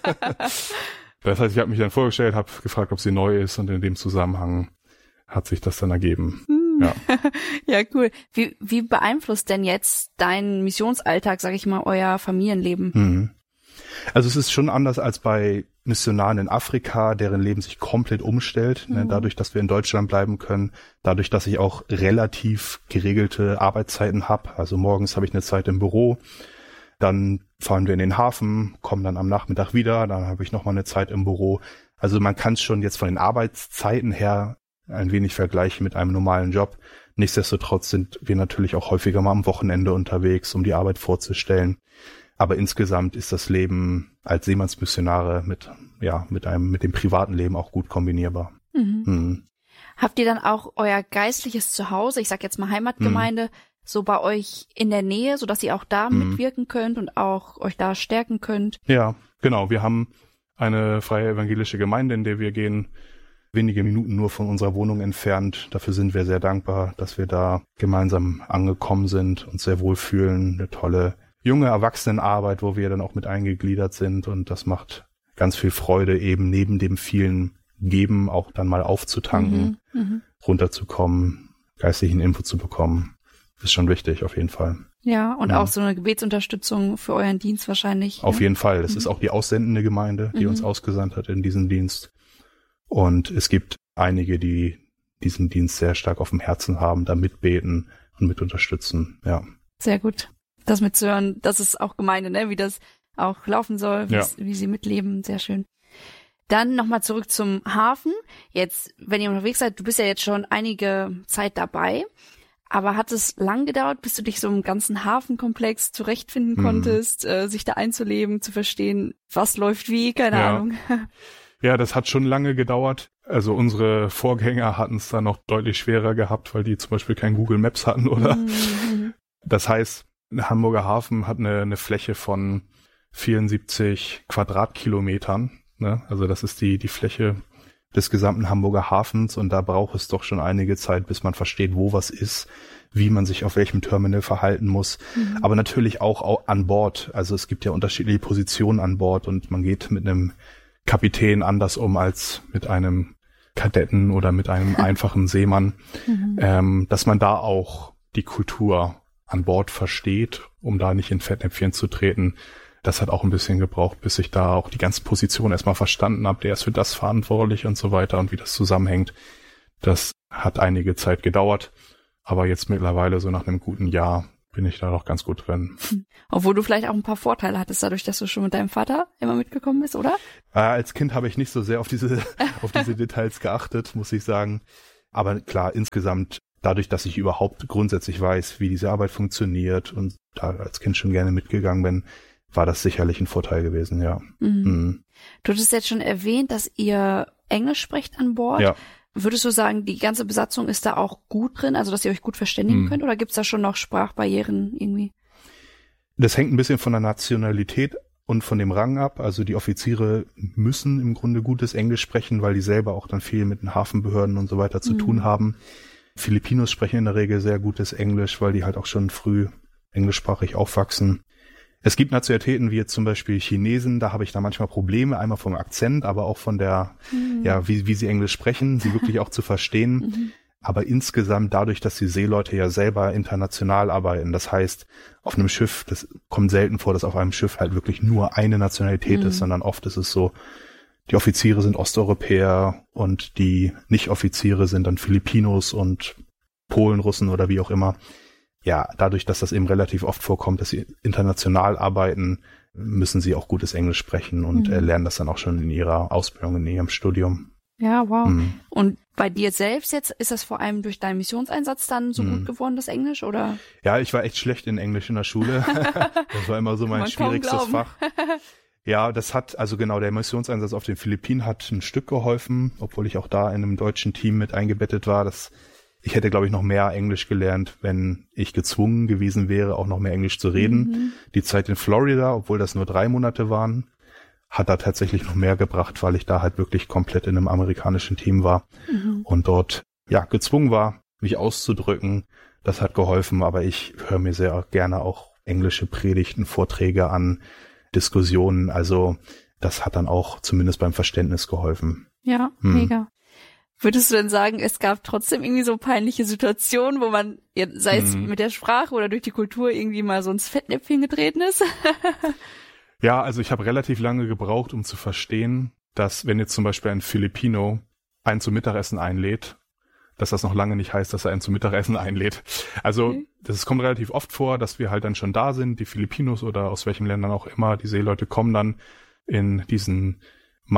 Das heißt, ich habe mich dann vorgestellt, habe gefragt, ob sie neu ist und in dem Zusammenhang hat sich das dann ergeben. Mhm. Ja. Ja, cool. Wie, wie beeinflusst denn jetzt dein Missionsalltag, sag ich mal, euer Familienleben? Mhm. Also es ist schon anders als bei Missionaren in Afrika, deren Leben sich komplett umstellt, mhm. ne, dadurch, dass wir in Deutschland bleiben können, dadurch, dass ich auch relativ geregelte Arbeitszeiten habe. Also morgens habe ich eine Zeit im Büro, dann fahren wir in den Hafen, kommen dann am Nachmittag wieder, dann habe ich nochmal eine Zeit im Büro. Also man kann es schon jetzt von den Arbeitszeiten her ein wenig vergleichen mit einem normalen Job. Nichtsdestotrotz sind wir natürlich auch häufiger mal am Wochenende unterwegs, um die Arbeit vorzustellen. Aber insgesamt ist das Leben als Seemannsmissionare mit, ja, mit einem, mit dem privaten Leben auch gut kombinierbar. Mhm. Mhm. Habt ihr dann auch euer geistliches Zuhause, ich sag jetzt mal Heimatgemeinde, mhm. so bei euch in der Nähe, sodass ihr auch da mhm. mitwirken könnt und auch euch da stärken könnt? Ja, genau. Wir haben eine freie evangelische Gemeinde, in der wir gehen, wenige Minuten nur von unserer Wohnung entfernt. Dafür sind wir sehr dankbar, dass wir da gemeinsam angekommen sind und sehr wohlfühlen. Eine tolle junge Erwachsenenarbeit, wo wir dann auch mit eingegliedert sind, und das macht ganz viel Freude, eben neben dem vielen Geben auch dann mal aufzutanken, mhm, runterzukommen, geistlichen Input zu bekommen. Ist schon wichtig, auf jeden Fall. Ja, und ja. auch so eine Gebetsunterstützung für euren Dienst wahrscheinlich. Auf ne? jeden Fall. Das mhm. ist auch die aussendende Gemeinde, die mhm. uns ausgesandt hat in diesen Dienst. Und es gibt einige, die diesen Dienst sehr stark auf dem Herzen haben, da mitbeten und mit unterstützen. Ja. Sehr gut. Das mitzuhören, das ist auch Gemeinde, ne? Wie das auch laufen soll, ja. wie sie mitleben. Sehr schön. Dann nochmal zurück zum Hafen. Jetzt, wenn ihr unterwegs seid, du bist ja jetzt schon einige Zeit dabei, aber hat es lang gedauert, bis du dich so im ganzen Hafenkomplex zurechtfinden mhm. konntest, äh, sich da einzuleben, zu verstehen, was läuft wie, keine ja. Ahnung. Ja, das hat schon lange gedauert. Also unsere Vorgänger hatten es da noch deutlich schwerer gehabt, weil die zum Beispiel kein Google Maps hatten, oder? Mhm. Das heißt, der Hamburger Hafen hat eine, eine Fläche von vierundsiebzig Quadratkilometern. Ne? Also das ist die, die Fläche des gesamten Hamburger Hafens, und da braucht es doch schon einige Zeit, bis man versteht, wo was ist, wie man sich auf welchem Terminal verhalten muss. Mhm. Aber natürlich auch, auch an Bord. Also es gibt ja unterschiedliche Positionen an Bord, und man geht mit einem Kapitän anders um als mit einem Kadetten oder mit einem einfachen Seemann, mhm. ähm, dass man da auch die Kultur an Bord versteht, um da nicht in Fettnäpfchen zu treten. Das hat auch ein bisschen gebraucht, bis ich da auch die ganze Position erstmal verstanden habe. Der ist für das verantwortlich und so weiter, und wie das zusammenhängt. Das hat einige Zeit gedauert, aber jetzt mittlerweile, so nach einem guten Jahr, bin ich da doch ganz gut drin. Obwohl du vielleicht auch ein paar Vorteile hattest, dadurch, dass du schon mit deinem Vater immer mitgekommen bist, oder? Äh, als Kind habe ich nicht so sehr auf diese, auf diese Details geachtet, muss ich sagen. Aber klar, insgesamt, dadurch, dass ich überhaupt grundsätzlich weiß, wie diese Arbeit funktioniert und da als Kind schon gerne mitgegangen bin, war das sicherlich ein Vorteil gewesen, ja. Mhm. Mhm. Du hattest jetzt schon erwähnt, dass ihr Englisch sprecht an Bord. Ja. Würdest du sagen, die ganze Besatzung ist da auch gut drin, also dass ihr euch gut verständigen mhm. könnt, oder gibt's da schon noch Sprachbarrieren irgendwie? Das hängt ein bisschen von der Nationalität und von dem Rang ab. Also die Offiziere müssen im Grunde gutes Englisch sprechen, weil die selber auch dann viel mit den Hafenbehörden und so weiter zu mhm. tun haben. Filipinos sprechen in der Regel sehr gutes Englisch, weil die halt auch schon früh englischsprachig aufwachsen. Es gibt Nationalitäten wie jetzt zum Beispiel Chinesen, da habe ich da manchmal Probleme, einmal vom Akzent, aber auch von der, mhm. ja, wie, wie sie Englisch sprechen, sie wirklich auch zu verstehen. Mhm. Aber insgesamt dadurch, dass die Seeleute ja selber international arbeiten, das heißt, auf einem Schiff, das kommt selten vor, dass auf einem Schiff halt wirklich nur eine Nationalität mhm. ist, sondern oft ist es so, die Offiziere sind Osteuropäer und die Nicht-Offiziere sind dann Filipinos und Polen, Russen oder wie auch immer. Ja, dadurch, dass das eben relativ oft vorkommt, dass sie international arbeiten, müssen sie auch gutes Englisch sprechen und mhm. lernen das dann auch schon in ihrer Ausbildung, in ihrem Studium. Ja, wow. Mhm. Und bei dir selbst jetzt, ist das vor allem durch deinen Missionseinsatz dann so mhm. gut geworden, das Englisch, oder? Ja, ich war echt schlecht in Englisch in der Schule. Das war immer so mein schwierigstes Fach. Ja, das hat, also genau, der Missionseinsatz auf den Philippinen hat ein Stück geholfen, obwohl ich auch da in einem deutschen Team mit eingebettet war. Das Ich hätte, glaube ich, noch mehr Englisch gelernt, wenn ich gezwungen gewesen wäre, auch noch mehr Englisch zu reden. Mhm. Die Zeit in Florida, obwohl das nur drei Monate waren, hat da tatsächlich noch mehr gebracht, weil ich da halt wirklich komplett in einem amerikanischen Team war mhm. und dort ja gezwungen war, mich auszudrücken. Das hat geholfen, aber ich höre mir sehr gerne auch englische Predigten, Vorträge an, Diskussionen. Also das hat dann auch zumindest beim Verständnis geholfen. Ja, mhm. mega. Würdest du denn sagen, es gab trotzdem irgendwie so peinliche Situationen, wo man, sei es mhm. mit der Sprache oder durch die Kultur, irgendwie mal so ins Fettnäpfchen getreten ist? Ja, also ich habe relativ lange gebraucht, um zu verstehen, dass wenn jetzt zum Beispiel ein Filipino einen zum Mittagessen einlädt, dass das noch lange nicht heißt, dass er einen zum Mittagessen einlädt. Also okay. das kommt relativ oft vor, dass wir halt dann schon da sind, die Filipinos oder aus welchen Ländern auch immer, die Seeleute kommen dann in diesen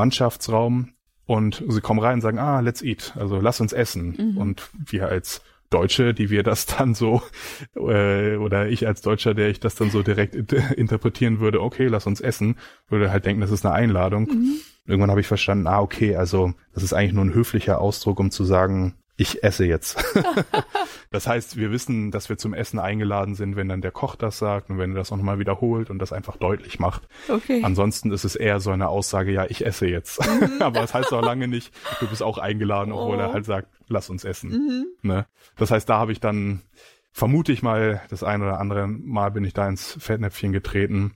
Mannschaftsraum und sie kommen rein und sagen, ah, let's eat, also lass uns essen. Mhm. Und wir als Deutsche, die wir das dann so, äh, oder ich als Deutscher, der ich das dann so direkt inter- interpretieren würde, okay, lass uns essen, würde halt denken, das ist eine Einladung. Mhm. Irgendwann habe ich verstanden, ah, okay, also das ist eigentlich nur ein höflicher Ausdruck, um zu sagen, ich esse jetzt. Das heißt, wir wissen, dass wir zum Essen eingeladen sind, wenn dann der Koch das sagt und wenn er das auch nochmal wiederholt und das einfach deutlich macht. Okay. Ansonsten ist es eher so eine Aussage, ja, ich esse jetzt. Mhm. Aber das heißt auch lange nicht, du bist auch eingeladen, obwohl oh. er halt sagt, lass uns essen. Mhm. Ne? Das heißt, da habe ich dann, vermute ich mal, das ein oder andere Mal bin ich da ins Fettnäpfchen getreten.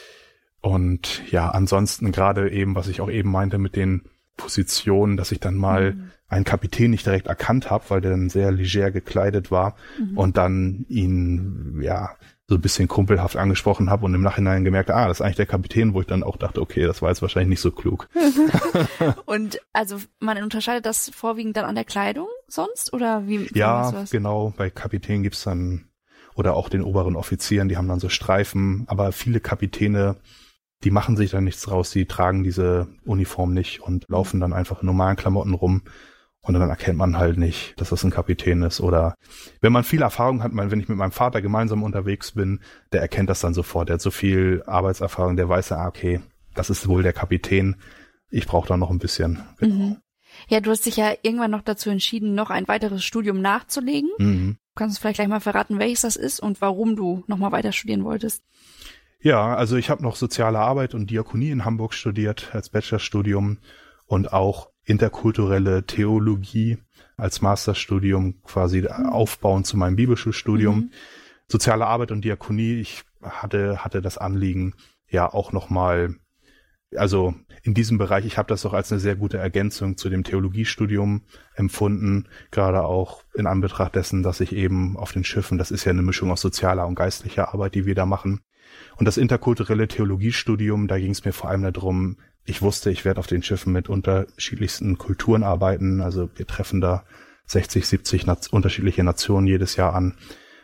Und ja, ansonsten gerade eben, was ich auch eben meinte mit den Positionen, dass ich dann mal mhm. einen Kapitän nicht direkt erkannt habe, weil der dann sehr leger gekleidet war mhm. und dann ihn ja so ein bisschen kumpelhaft angesprochen habe und im Nachhinein gemerkt, ah, das ist eigentlich der Kapitän, wo ich dann auch dachte, okay, das war jetzt wahrscheinlich nicht so klug. Und also man unterscheidet das vorwiegend dann an der Kleidung sonst oder wie? Ja, genau, bei Kapitän gibt's dann oder auch den oberen Offizieren, die haben dann so Streifen, aber viele Kapitäne, die machen sich da nichts draus, die tragen diese Uniform nicht und laufen dann einfach in normalen Klamotten rum und dann erkennt man halt nicht, dass das ein Kapitän ist. Oder wenn man viel Erfahrung hat, wenn ich mit meinem Vater gemeinsam unterwegs bin, der erkennt das dann sofort. Der hat so viel Arbeitserfahrung, der weiß ja, okay, das ist wohl der Kapitän. Ich brauche da noch ein bisschen. Genau. Mhm. Ja, du hast dich ja irgendwann noch dazu entschieden, noch ein weiteres Studium nachzulegen. Mhm. Kannst du vielleicht gleich mal verraten, welches das ist und warum du nochmal weiter studieren wolltest? Ja, also ich habe noch Soziale Arbeit und Diakonie in Hamburg studiert als Bachelorstudium und auch interkulturelle Theologie als Masterstudium quasi aufbauend zu meinem Bibelschulstudium. Mhm. Soziale Arbeit und Diakonie, ich hatte hatte das Anliegen, ja auch nochmal, also in diesem Bereich, ich habe das auch als eine sehr gute Ergänzung zu dem Theologiestudium empfunden, gerade auch in Anbetracht dessen, dass ich eben auf den Schiffen, das ist ja eine Mischung aus sozialer und geistlicher Arbeit, die wir da machen. Und das interkulturelle Theologiestudium, da ging es mir vor allem darum, ich wusste, ich werde auf den Schiffen mit unterschiedlichsten Kulturen arbeiten, also wir treffen da sechzig, siebzig Naz- unterschiedliche Nationen jedes Jahr an.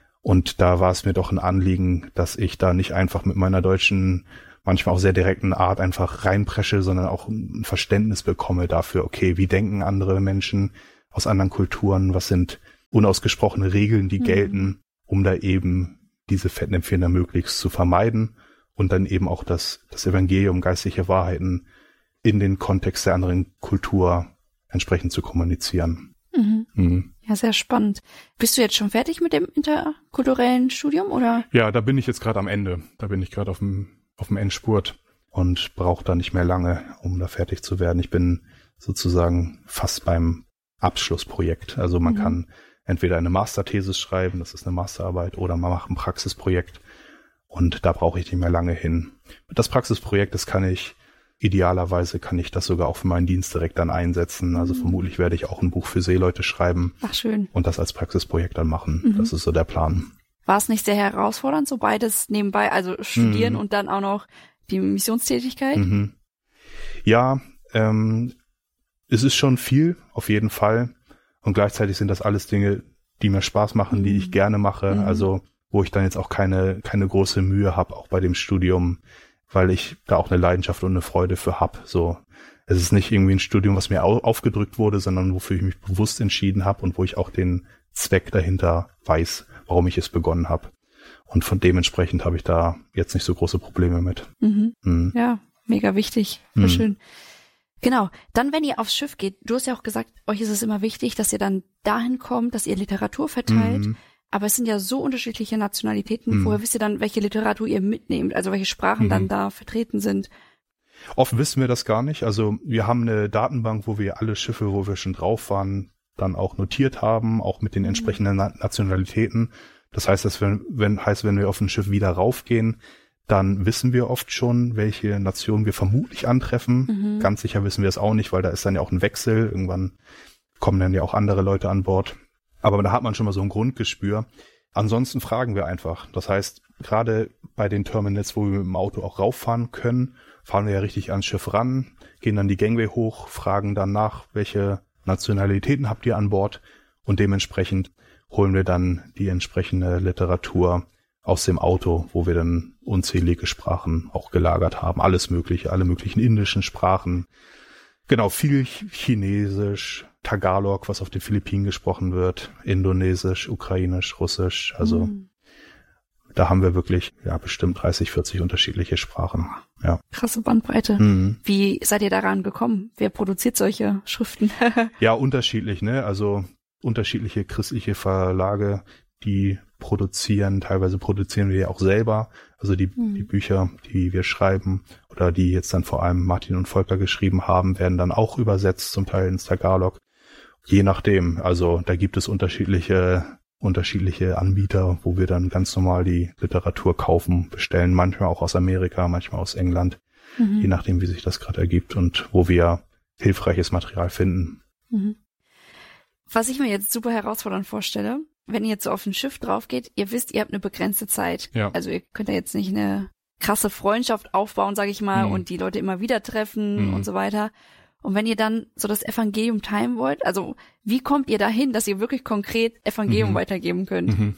Und da war es mir doch ein Anliegen, dass ich da nicht einfach mit meiner deutschen, manchmal auch sehr direkten Art einfach reinpresche, sondern auch ein Verständnis bekomme dafür, okay, wie denken andere Menschen aus anderen Kulturen, was sind unausgesprochene Regeln, die mhm. gelten, um da eben diese Fettnäpfchen da möglichst zu vermeiden und dann eben auch das, das Evangelium, geistliche Wahrheiten in den Kontext der anderen Kultur entsprechend zu kommunizieren. Mhm. Mhm. Ja, sehr spannend. Bist du jetzt schon fertig mit dem interkulturellen Studium, oder? Ja, da bin ich jetzt gerade am Ende. Da bin ich gerade auf dem, auf dem Endspurt und brauche da nicht mehr lange, um da fertig zu werden. Ich bin sozusagen fast beim Abschlussprojekt. Also man mhm. kann entweder eine Masterthesis schreiben, das ist eine Masterarbeit, oder man macht ein Praxisprojekt und da brauche ich nicht mehr lange hin. Das Praxisprojekt, das kann ich, idealerweise kann ich das sogar auch für meinen Dienst direkt dann einsetzen. Also mhm. vermutlich werde ich auch ein Buch für Seeleute schreiben. Ach, schön. Und das als Praxisprojekt dann machen. Mhm. Das ist so der Plan. War es nicht sehr herausfordernd, so beides nebenbei, also studieren mhm. und dann auch noch die Missionstätigkeit? Mhm. Ja, ähm, es ist schon viel, auf jeden Fall. Und gleichzeitig sind das alles Dinge, die mir Spaß machen, mhm. die ich gerne mache. Mhm. Also wo ich dann jetzt auch keine keine große Mühe habe, auch bei dem Studium, weil ich da auch eine Leidenschaft und eine Freude für habe. So, es ist nicht irgendwie ein Studium, was mir au- aufgedrückt wurde, sondern wofür ich mich bewusst entschieden habe und wo ich auch den Zweck dahinter weiß, warum ich es begonnen habe. Und von dementsprechend habe ich da jetzt nicht so große Probleme mit. Mhm. Mhm. Ja, mega wichtig. Voll mhm. schön. Genau. Dann, wenn ihr aufs Schiff geht, du hast ja auch gesagt, euch ist es immer wichtig, dass ihr dann dahin kommt, dass ihr Literatur verteilt. Mhm. Aber es sind ja so unterschiedliche Nationalitäten. Mhm. Woher wisst ihr dann, welche Literatur ihr mitnehmt? Also welche Sprachen mhm. dann da vertreten sind? Oft wissen wir das gar nicht. Also wir haben eine Datenbank, wo wir alle Schiffe, wo wir schon drauf waren, dann auch notiert haben, auch mit den entsprechenden mhm. Nationalitäten. Das heißt, dass wenn, wenn, heißt, wenn wir auf ein Schiff wieder raufgehen, dann wissen wir oft schon, welche Nation wir vermutlich antreffen. Mhm. Ganz sicher wissen wir es auch nicht, weil da ist dann ja auch ein Wechsel. Irgendwann kommen dann ja auch andere Leute an Bord. Aber da hat man schon mal so ein Grundgespür. Ansonsten fragen wir einfach. Das heißt, gerade bei den Terminals, wo wir mit dem Auto auch rauffahren können, fahren wir ja richtig ans Schiff ran, gehen dann die Gangway hoch, fragen dann nach, welche Nationalitäten habt ihr an Bord? Und dementsprechend holen wir dann die entsprechende Literatur aus dem Auto, wo wir dann unzählige Sprachen auch gelagert haben. Alles mögliche, alle möglichen indischen Sprachen, Genau, viel Chinesisch, Tagalog, was auf den Philippinen gesprochen wird, Indonesisch, Ukrainisch, Russisch, also mhm. da haben wir wirklich ja bestimmt dreißig, vierzig unterschiedliche Sprachen. Ja. Krasse Bandbreite. Mhm. Wie seid ihr daran gekommen? Wer produziert solche Schriften? Ja, unterschiedlich, ne? Also unterschiedliche christliche Verlage, die produzieren, teilweise produzieren wir ja auch selber, also die, mhm. die Bücher, die wir schreiben oder die jetzt dann vor allem Martin und Volker geschrieben haben, werden dann auch übersetzt, zum Teil ins Tagalog. Je nachdem, also da gibt es unterschiedliche unterschiedliche Anbieter, wo wir dann ganz normal die Literatur kaufen, bestellen, manchmal auch aus Amerika, manchmal aus England, mhm. je nachdem, wie sich das gerade ergibt und wo wir hilfreiches Material finden. Mhm. Was ich mir jetzt super herausfordernd vorstelle, wenn ihr jetzt so auf ein Schiff drauf geht, ihr wisst, ihr habt eine begrenzte Zeit. Ja. Also ihr könnt ja jetzt nicht eine krasse Freundschaft aufbauen, sage ich mal, mhm. und die Leute immer wieder treffen mhm. und so weiter. Und wenn ihr dann so das Evangelium teilen wollt, also wie kommt ihr dahin, dass ihr wirklich konkret Evangelium mhm. weitergeben könnt? Mhm.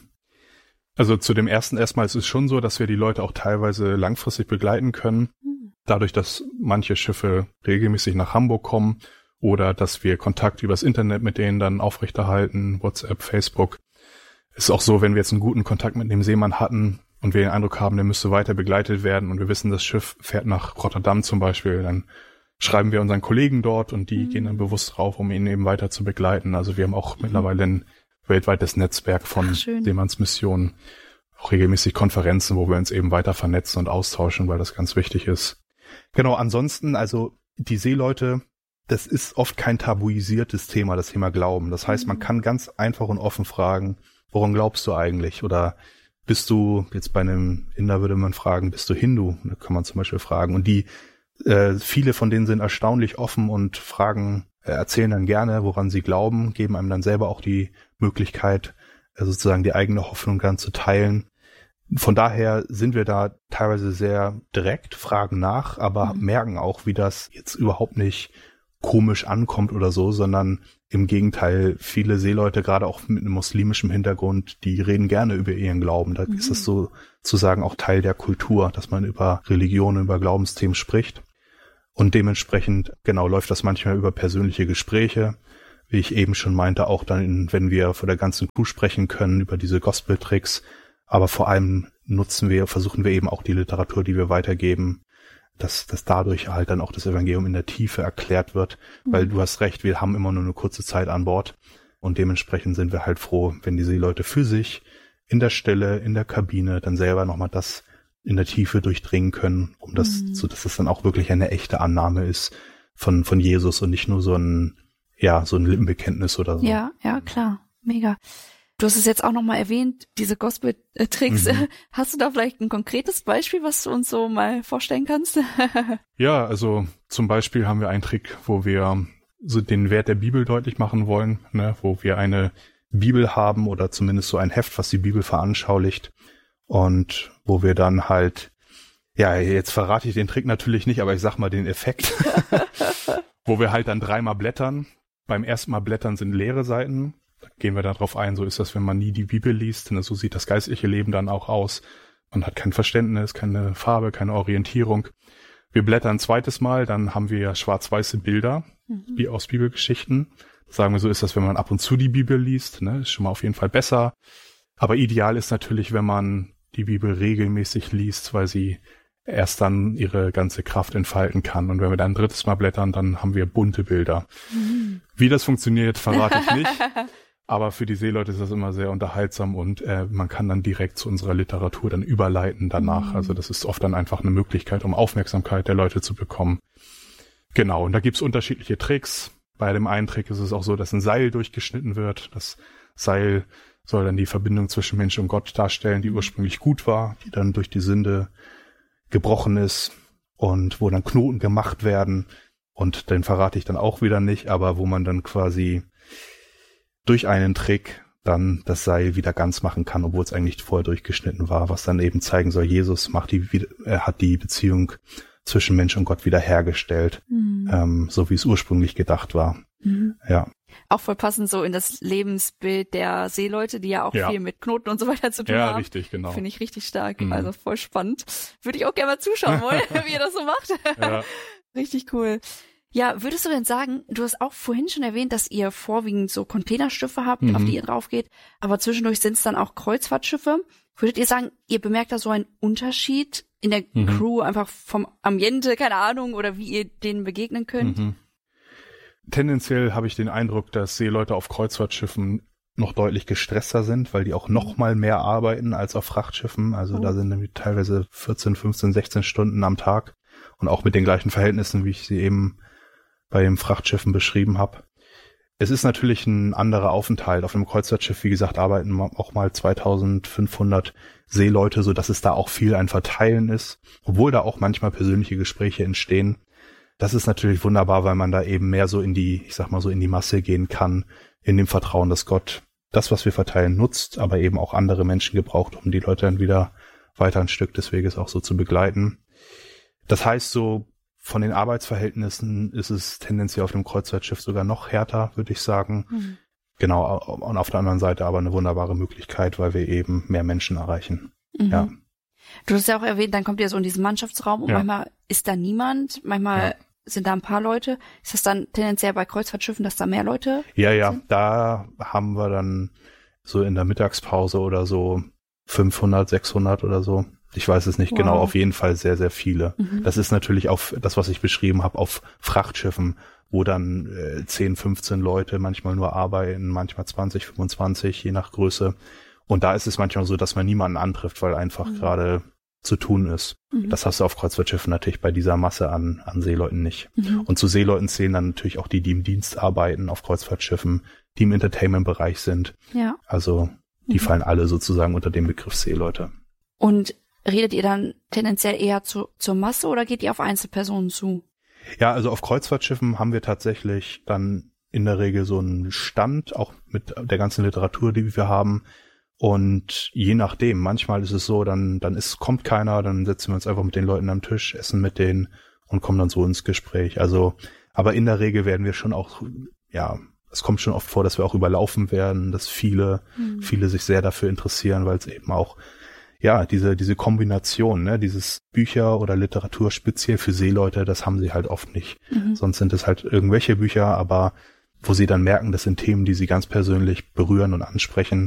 Also zu dem ersten erstmal ist es schon so, dass wir die Leute auch teilweise langfristig begleiten können. Mhm. Dadurch, dass manche Schiffe regelmäßig nach Hamburg kommen oder dass wir Kontakt übers Internet mit denen dann aufrechterhalten, WhatsApp, Facebook. Ist auch so, wenn wir jetzt einen guten Kontakt mit dem Seemann hatten und wir den Eindruck haben, der müsste weiter begleitet werden und wir wissen, das Schiff fährt nach Rotterdam zum Beispiel, dann schreiben wir unseren Kollegen dort und die mhm. gehen dann bewusst drauf, um ihn eben weiter zu begleiten. Also wir haben auch mhm. mittlerweile ein weltweites Netzwerk von Ach, Seemannsmissionen, auch regelmäßig Konferenzen, wo wir uns eben weiter vernetzen und austauschen, weil das ganz wichtig ist. Genau, ansonsten, also die Seeleute, das ist oft kein tabuisiertes Thema, das Thema Glauben. Das heißt, man kann ganz einfach und offen fragen, woran glaubst du eigentlich? Oder bist du, jetzt bei einem Inder würde man fragen, bist du Hindu? Da kann man zum Beispiel fragen. Und die, äh, viele von denen sind erstaunlich offen und fragen, äh, erzählen dann gerne, woran sie glauben, geben einem dann selber auch die Möglichkeit, äh, sozusagen die eigene Hoffnung dann zu teilen. Von daher sind wir da teilweise sehr direkt, fragen nach, aber mhm. merken auch, wie das jetzt überhaupt nicht komisch ankommt oder so, sondern im Gegenteil, viele Seeleute, gerade auch mit einem muslimischen Hintergrund, die reden gerne über ihren Glauben. Da mhm. ist es sozusagen auch Teil der Kultur, dass man über Religion, über Glaubensthemen spricht. Und dementsprechend, genau, läuft das manchmal über persönliche Gespräche. Wie ich eben schon meinte, auch dann, wenn wir vor der ganzen Crew sprechen können, über diese Gospel-Tricks. Aber vor allem nutzen wir, versuchen wir eben auch die Literatur, die wir weitergeben, dass, dass dadurch halt dann auch das Evangelium in der Tiefe erklärt wird, mhm. weil du hast recht, wir haben immer nur eine kurze Zeit an Bord und dementsprechend sind wir halt froh, wenn die Seeleute für sich in der Stille, in der Kabine dann selber nochmal das in der Tiefe durchdringen können, um das mhm. so, dass es dann auch wirklich eine echte Annahme ist von, von Jesus und nicht nur so ein, ja, so ein Lippenbekenntnis oder so. Ja, ja, klar. Mega. Du hast es jetzt auch nochmal erwähnt, diese Gospel-Tricks. Mhm. Hast du da vielleicht ein konkretes Beispiel, was du uns so mal vorstellen kannst? Ja, also zum Beispiel haben wir einen Trick, wo wir so den Wert der Bibel deutlich machen wollen, ne, wo wir eine Bibel haben oder zumindest so ein Heft, was die Bibel veranschaulicht und wo wir dann halt, ja, jetzt verrate ich den Trick natürlich nicht, aber ich sag mal den Effekt, wo wir halt dann dreimal blättern. Beim ersten Mal blättern sind leere Seiten. Da gehen wir darauf ein, so ist das, wenn man nie die Bibel liest. Ne? So sieht das geistliche Leben dann auch aus. Man hat kein Verständnis, keine Farbe, keine Orientierung. Wir blättern ein zweites Mal, dann haben wir ja schwarz-weiße Bilder, mhm. wie aus Bibelgeschichten. Sagen wir, so ist das, wenn man ab und zu die Bibel liest. Ne? Ist schon mal auf jeden Fall besser. Aber ideal ist natürlich, wenn man die Bibel regelmäßig liest, weil sie erst dann ihre ganze Kraft entfalten kann. Und wenn wir dann ein drittes Mal blättern, dann haben wir bunte Bilder. Mhm. Wie das funktioniert, verrate ich nicht. Aber für die Seeleute ist das immer sehr unterhaltsam und äh, man kann dann direkt zu unserer Literatur dann überleiten danach. Mhm. Also das ist oft dann einfach eine Möglichkeit, um Aufmerksamkeit der Leute zu bekommen. Genau, und da gibt's unterschiedliche Tricks. Bei dem einen Trick ist es auch so, dass ein Seil durchgeschnitten wird. Das Seil soll dann die Verbindung zwischen Mensch und Gott darstellen, die ursprünglich gut war, die dann durch die Sünde gebrochen ist und wo dann Knoten gemacht werden. Und den verrate ich dann auch wieder nicht, aber wo man dann quasi durch einen Trick dann das Seil wieder ganz machen kann, obwohl es eigentlich vorher durchgeschnitten war, was dann eben zeigen soll, Jesus macht die, er hat die Beziehung zwischen Mensch und Gott wiederhergestellt, mhm. ähm, so wie es ursprünglich gedacht war. Mhm. Ja. Auch voll passend so in das Lebensbild der Seeleute, die ja auch ja. viel mit Knoten und so weiter zu tun ja, haben. Ja, richtig, genau. Finde ich richtig stark, mhm. also voll spannend. Würde ich auch gerne mal zuschauen wollen, wie ihr das so macht. Ja. Richtig cool. Ja, würdest du denn sagen, du hast auch vorhin schon erwähnt, dass ihr vorwiegend so Containerschiffe habt, Mhm. auf die ihr drauf geht, aber zwischendurch sind es dann auch Kreuzfahrtschiffe. Würdet ihr sagen, ihr bemerkt da so einen Unterschied in der Mhm. Crew, einfach vom Ambiente, keine Ahnung, oder wie ihr denen begegnen könnt? Mhm. Tendenziell habe ich den Eindruck, dass Seeleute auf Kreuzfahrtschiffen noch deutlich gestresster sind, weil die auch noch mal mehr arbeiten als auf Frachtschiffen. Also Oh. da sind nämlich teilweise vierzehn, fünfzehn, sechzehn Stunden am Tag und auch mit den gleichen Verhältnissen, wie ich sie eben bei den Frachtschiffen beschrieben habe. Es ist natürlich ein anderer Aufenthalt. Auf einem Kreuzfahrtschiff, wie gesagt, arbeiten auch mal zweitausendfünfhundert Seeleute, so dass es da auch viel ein Verteilen ist, obwohl da auch manchmal persönliche Gespräche entstehen. Das ist natürlich wunderbar, weil man da eben mehr so in die, ich sag mal so in die Masse gehen kann, in dem Vertrauen, dass Gott das, was wir verteilen, nutzt, aber eben auch andere Menschen gebraucht, um die Leute dann wieder weiter ein Stück des Weges auch so zu begleiten. Das heißt, so von den Arbeitsverhältnissen ist es tendenziell auf dem Kreuzfahrtschiff sogar noch härter, würde ich sagen. Mhm. Genau, und auf der anderen Seite aber eine wunderbare Möglichkeit, weil wir eben mehr Menschen erreichen. Mhm. Ja. Du hast ja auch erwähnt, dann kommt ihr so in diesen Mannschaftsraum und Ja. manchmal ist da niemand, manchmal Ja. sind da ein paar Leute. Ist das dann tendenziell bei Kreuzfahrtschiffen, dass da mehr Leute Ja, ja, sind? da haben wir dann so in der Mittagspause oder so fünfhundert, sechshundert oder so. Ich weiß es nicht Wow. genau, auf jeden Fall sehr, sehr viele. Mhm. Das ist natürlich auf das, was ich beschrieben habe, auf Frachtschiffen, wo dann äh, zehn, fünfzehn Leute manchmal nur arbeiten, manchmal zwanzig, fünfundzwanzig, je nach Größe. Und da ist es manchmal so, dass man niemanden antrifft, weil einfach Mhm. gerade zu tun ist. Mhm. Das hast du auf Kreuzfahrtschiffen natürlich bei dieser Masse an, an Seeleuten nicht. Mhm. Und zu Seeleuten zählen dann natürlich auch die, die im Dienst arbeiten auf Kreuzfahrtschiffen, die im Entertainment-Bereich sind. Ja. Also die Mhm. fallen alle sozusagen unter den Begriff Seeleute. Und redet ihr dann tendenziell eher zu, zur Masse oder geht ihr auf Einzelpersonen zu? Ja, also auf Kreuzfahrtschiffen haben wir tatsächlich dann in der Regel so einen Stand, auch mit der ganzen Literatur, die wir haben. Und je nachdem, manchmal ist es so, dann, dann ist, kommt keiner, dann setzen wir uns einfach mit den Leuten am Tisch, essen mit denen und kommen dann so ins Gespräch. Also, aber in der Regel werden wir schon auch, ja, es kommt schon oft vor, dass wir auch überlaufen werden, dass viele, Mhm. viele sich sehr dafür interessieren, weil es eben auch, ja, diese, diese Kombination, ne, dieses Bücher oder Literatur speziell für Seeleute, das haben sie halt oft nicht. Mhm. Sonst sind es halt irgendwelche Bücher, aber wo sie dann merken, das sind Themen, die sie ganz persönlich berühren und ansprechen.